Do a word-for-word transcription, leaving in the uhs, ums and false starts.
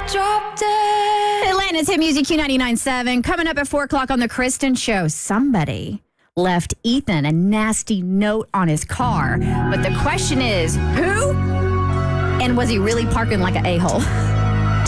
dropped it. Atlanta's Hit Music Q ninety-nine point seven. Coming up at four o'clock on The Kristen Show. Somebody left Ethan a nasty note on his car. But the question is, who? And was he really parking like an a-hole?